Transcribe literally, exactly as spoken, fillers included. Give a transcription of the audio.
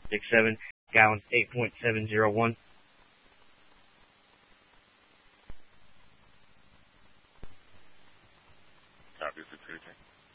six seven, gallons eight point seven zero one. Copy, six eighteen.